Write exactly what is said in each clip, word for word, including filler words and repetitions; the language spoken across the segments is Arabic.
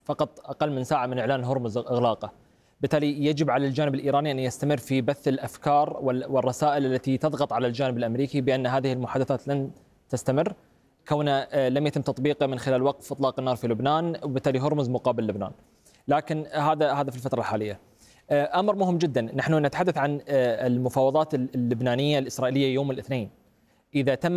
فقط أقل من ساعة من إعلان هرمز إغلاقه. بالتالي يجب على الجانب الإيراني أن يستمر في بث الأفكار والرسائل التي تضغط على الجانب الأمريكي بأن هذه المحادثات لن تستمر، كون لم يتم تطبيقه من خلال وقف إطلاق النار في لبنان، وبالتالي هرمز مقابل لبنان. لكن هذا هذا في الفترة الحالية. أمر مهم جدا، نحن نتحدث عن المفاوضات اللبنانية الإسرائيلية يوم الاثنين. إذا تم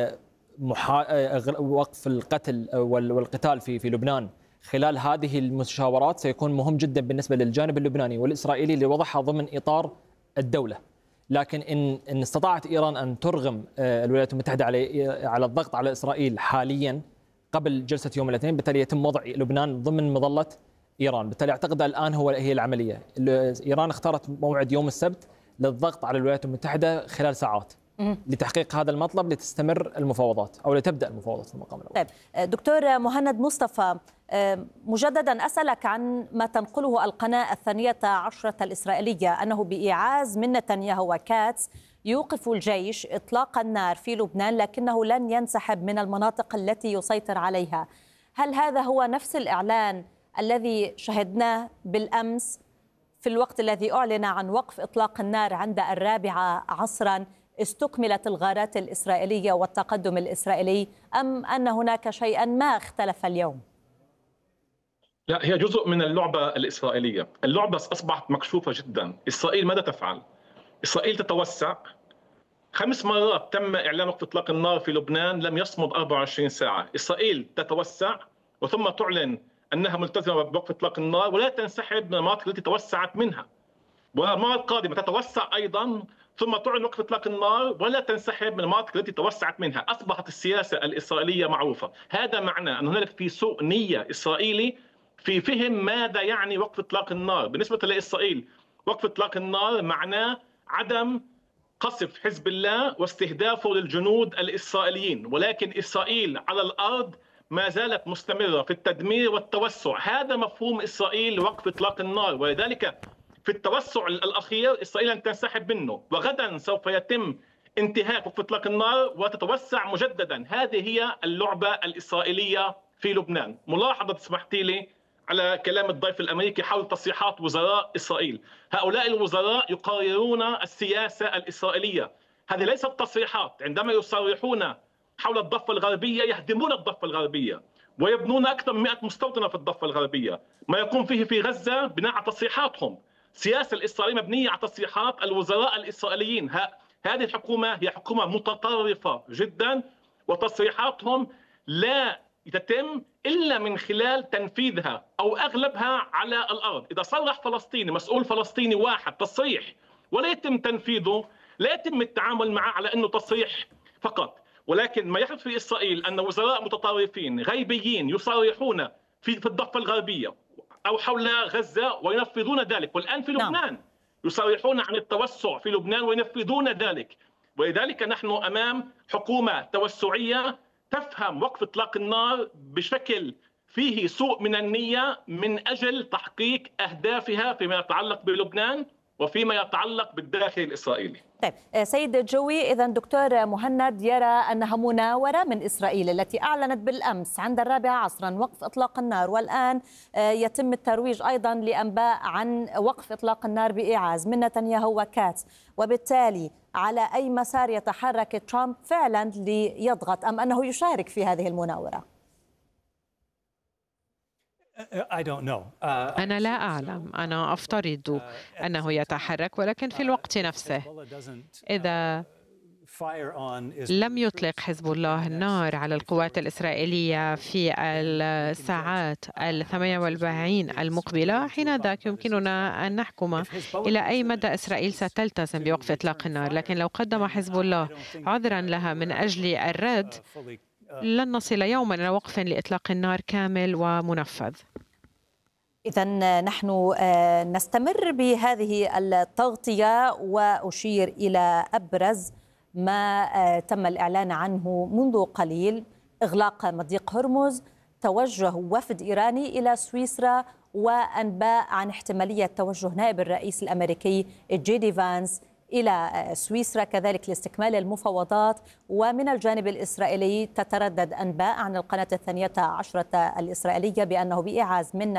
وقف القتل والقتال في في لبنان خلال هذه المشاورات، سيكون مهم جدا بالنسبة للجانب اللبناني والإسرائيلي لوضعها ضمن إطار الدولة. لكن إن إن استطاعت إيران أن ترغم الولايات المتحدة على على الضغط على إسرائيل حاليا قبل جلسة يوم الاثنين، بالتالي يتم وضع لبنان ضمن مظلة إيران. بالتالي أعتقد الآن هو هي العملية. إيران اختارت موعد يوم السبت للضغط على الولايات المتحدة خلال ساعات لتحقيق هذا المطلب لتستمر المفاوضات أو لتبدأ المفاوضات في المقام الأول. طيب دكتور مهند مصطفى، مجددا أسألك عن ما تنقله القناة الثانية عشرة الإسرائيلية أنه بإيعاز من نتنياهو وكاتس يوقف الجيش إطلاق النار في لبنان لكنه لن ينسحب من المناطق التي يسيطر عليها. هل هذا هو نفس الإعلان الذي شهدناه بالأمس في الوقت الذي أعلن عن وقف إطلاق النار عند الرابعة عصرا استكملت الغارات الإسرائيلية والتقدم الإسرائيلي، أم أن هناك شيئا ما اختلف اليوم؟ لا، هي جزء من اللعبة الإسرائيلية. اللعبة أصبحت مكشوفة جدا. إسرائيل ماذا تفعل؟ إسرائيل تتوسع. خمس مرات تم إعلان وقف إطلاق النار في لبنان لم يصمد أربع وعشرين ساعة. إسرائيل تتوسع وثم تعلن أنها ملتزمة بوقف إطلاق النار ولا تنسحب من المناطق التي توسعت منها. والمرة القادمة تتوسع أيضا ثم تعلن وقف إطلاق النار ولا تنسحب من المناطق التي توسعت منها. أصبحت السياسة الإسرائيلية معروفة. هذا معناه أن هناك في سوء نية إسرائيلي في فهم ماذا يعني وقف إطلاق النار. بالنسبة لإسرائيل وقف إطلاق النار معناه عدم قصف حزب الله واستهدافه للجنود الإسرائيليين، ولكن إسرائيل على الأرض ما زالت مستمرة في التدمير والتوسع. هذا مفهوم إسرائيل لوقف إطلاق النار، ولذلك في التوسع الأخير إسرائيل لن تنسحب منه، وغدا سوف يتم انتهاء وقف إطلاق النار وتتوسع مجددا. هذه هي اللعبة الإسرائيلية في لبنان. ملاحظة اسمحتي لي على كلام الضيف الأمريكي حول تصريحات وزراء إسرائيل. هؤلاء الوزراء يقررون السياسة الإسرائيلية. هذه ليست تصريحات. عندما يصرحون حول الضفة الغربية يهدمون الضفة الغربية ويبنون أكثر من مئة مستوطنة في الضفة الغربية. ما يقوم فيه في غزة بناء على تصريحاتهم. السياسة الإسرائيلية مبنية على تصريحات الوزراء الإسرائيليين. هذه الحكومة هي حكومة متطرفة جدا، وتصريحاتهم لا تتم إلا من خلال تنفيذها أو أغلبها على الأرض. إذا صرح فلسطيني مسؤول فلسطيني واحد تصريح ولا يتم تنفيذه، لا يتم التعامل معه على أنه تصريح فقط. ولكن ما يحدث في إسرائيل أن وزراء متطرفين غيبيين يصرحون في الضفة الغربية أو حول غزة وينفذون ذلك، والآن في لبنان يصرحون عن التوسع في لبنان وينفذون ذلك. ولذلك نحن أمام حكومة توسعية تفهم وقف إطلاق النار بشكل فيه سوء من النية من أجل تحقيق أهدافها فيما يتعلق بلبنان وفيما يتعلق بالداخل الإسرائيلي. طيب سيد جوي، إذا دكتور مهند يرى أنها مناورة من إسرائيل التي أعلنت بالأمس عند الرابعة عصرا وقف إطلاق النار، والآن يتم الترويج أيضا لأنباء عن وقف إطلاق النار بإيعاز من نتنياهو وكاتس، وبالتالي على أي مسار يتحرك ترامب فعلا ليضغط أم أنه يشارك في هذه المناورة؟ أنا لا أعلم. أنا أفترض أنه يتحرك، ولكن في الوقت نفسه إذا لم يطلق حزب الله النار على القوات الإسرائيلية في الساعات الثمانية والأربعين المقبلة، حين ذاك يمكننا أن نحكم إلى أي مدى إسرائيل ستلتزم بوقف إطلاق النار. لكن لو قدم حزب الله عذرا لها من أجل الرد، لن نصل يوما إلى وقف لإطلاق النار كامل ومنفذ. إذن نحن نستمر بهذه التغطية، وأشير إلى أبرز ما تم الإعلان عنه منذ قليل: إغلاق مضيق هرمز، توجه وفد إيراني إلى سويسرا، وأنباء عن احتمالية توجه نائب الرئيس الأمريكي جي دي فانس إلى سويسرا كذلك لاستكمال المفاوضات. ومن الجانب الإسرائيلي تتردد أنباء عن القناة الثانية عشرة الإسرائيلية بأنه بإيعاز من